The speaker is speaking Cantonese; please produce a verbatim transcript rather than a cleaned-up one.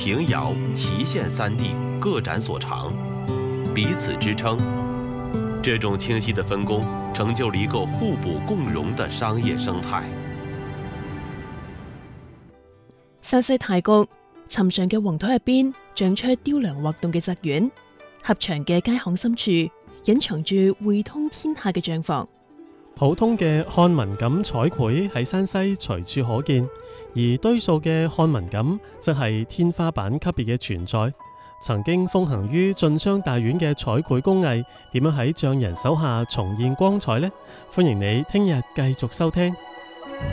平遥、祁县三地各展所长，彼此支撑。这种清晰的分工，成就了一个互補共融的商業生態。 山西太谷尋常嘅黃土入邊長出雕梁畫棟嘅宅院，狹長嘅街巷深處隱藏住匯通天下嘅帳房。 普通嘅漢文錦彩繪喺山西隨處可見，而堆塑嘅漢文錦則係天花板級別嘅存在。曾經風行於晉商大院嘅彩繪工藝，點樣喺匠人手下重現光彩呢？歡迎你聽日繼續收聽。